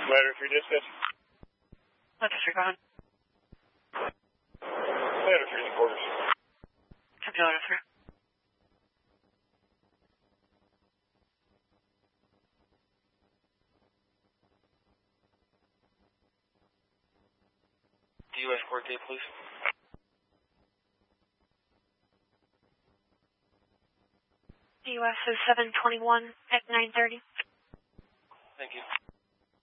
Ladder 3 dispatch. Ladder 3, go ahead. Ladder 3 in quarters. Copy Ladder 3. DUS court date, please. DUS is 721 at 9:30. Thank you.